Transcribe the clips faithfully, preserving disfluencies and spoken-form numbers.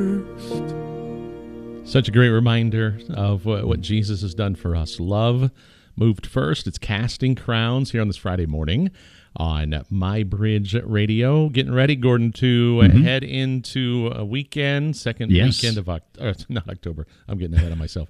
Such a great reminder of what, what Jesus has done for us. Love moved first. It's Casting Crowns here on this Friday morning on My Bridge Radio. Getting ready, Gordon, to uh, Mm-hmm. head into a weekend, second Yes. weekend of October. Uh, not October. I'm getting ahead of myself.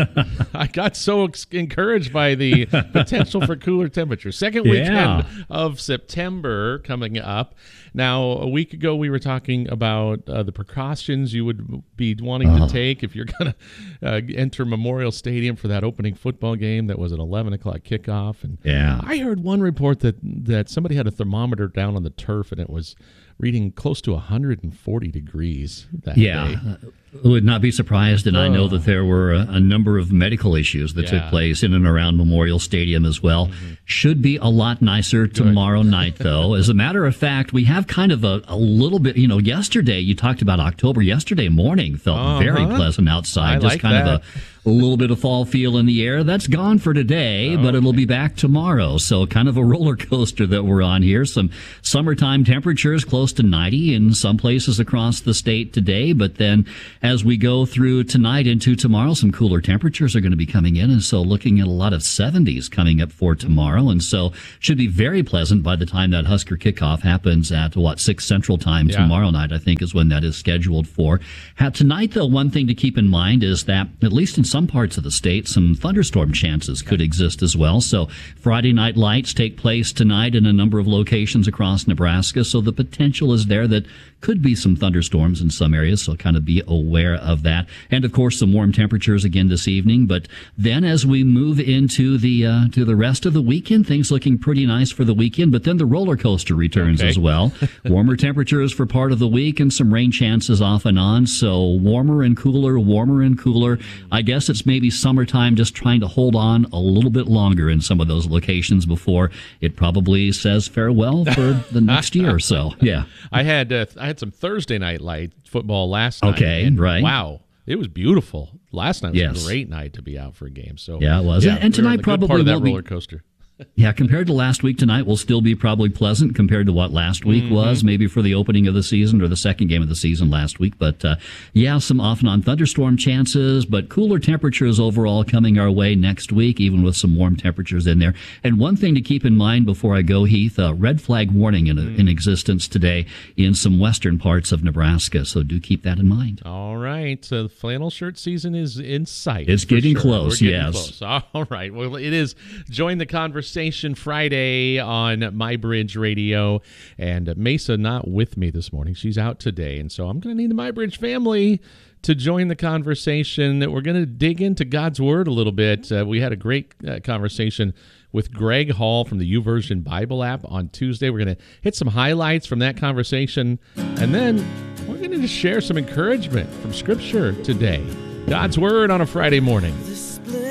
I got so ex- encouraged by the potential for cooler temperatures. Second Yeah. weekend of September coming up. Now, a week ago, we were talking about uh, the precautions you would be wanting Oh. to take if you're going to uh, enter Memorial Stadium for that opening football game that was an eleven o'clock kickoff. And Yeah. I heard one report that, that somebody had a thermometer down on the turf, and it was reading close to one hundred forty degrees that Yeah. day. Uh, would not be surprised, and I know that there were a, a number of medical issues that Yeah. took place in and around Memorial Stadium as well. Mm-hmm. Should be a lot nicer tomorrow night, though. As a matter of fact, we have kind of a, a little bit, you know, yesterday, you talked about October. Yesterday morning felt Uh-huh. very pleasant outside. I Just like kind that. of a, a little bit of fall feel in the air. That's gone for today, but it'll be back tomorrow. So kind of a roller coaster that we're on here. Some summertime temperatures close to ninety in some places across the state today. But then as we go through tonight into tomorrow, some cooler temperatures are going to be coming in. And so looking at a lot of seventies coming up for tomorrow. And so should be very pleasant by the time that Husker kickoff happens at, what, six Central Time Yeah. tomorrow night, I think is when that is scheduled for. Ha- tonight, though, one thing to keep in mind is that, at least in some parts of the state, some thunderstorm chances could exist as well. So Friday night lights take place tonight in a number of locations across Nebraska. So the potential is there that could be some thunderstorms in some areas. So kind of be aware of that. And of course, some warm temperatures again this evening. But then as we move into the, uh, to the rest of the weekend, things looking pretty nice for the weekend. But then the roller coaster returns Okay. as well. Warmer temperatures for part of the week and some rain chances off and on. So warmer and cooler, warmer and cooler. I guess it's maybe summertime just trying to hold on a little bit longer in some of those locations before it probably says farewell for the next year or so. Yeah. I had uh, I had some Thursday night light football last night. Okay, and right. Wow, it was beautiful. Last night was Yes. a great night to be out for a game. So Yeah, it was. And we were tonight in the good probably part of that will be- roller coaster. Yeah, compared to last week, tonight will still be probably pleasant compared to what last week Mm-hmm. was, maybe for the opening of the season or the second game of the season last week. But uh, yeah, some off and on thunderstorm chances, but cooler temperatures overall coming our way next week, even with some warm temperatures in there. And one thing to keep in mind before I go, Heath, uh, red flag warning in, Mm. in existence today in some western parts of Nebraska. So do keep that in mind. All right, so the flannel shirt season is in sight. It's for getting sure. close, We're getting yes. close. All right, well, it is Join the Conversation Friday on My Bridge Radio, and Mesa not with me this morning. She's out today, and so I'm going to need the My Bridge family to join the conversation. We're going to dig into God's Word a little bit. Uh, we had a great uh, conversation with Greg Hall from the YouVersion Bible app on Tuesday. We're going to hit some highlights from that conversation, and then we're going to just share some encouragement from Scripture today. God's Word on a Friday morning.